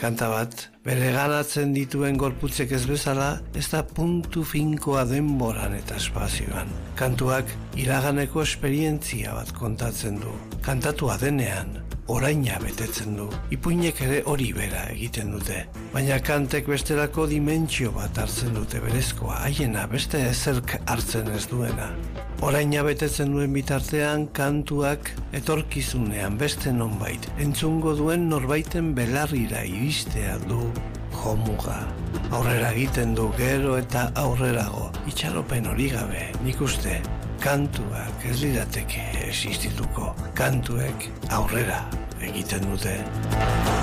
Kanta bat, bere ganatzen dituen gorputzek ez bezala, ez da puntu finkoa denboran eta espazioan. Kantuak iraganeko esperientzia bat kontatzen du. Kantatua denean, oraina betetzen du. Ipuinek ere hori bera egiten dute. Baina kantek bestelako dimentsio bat hartzen dute berezkoa, haiena beste ezerk hartzen ez duena. Oraina betetzen duen bitartean kantuak etorkizunean beste nonbait entzungo duen norbaiten belarrira iristea du jomuga. Aurrera egiten du gero eta aurrerago, itxaropen hori gabe, nik uste kantuak ez lirateke existituko. Kantuek aurrera egiten dute.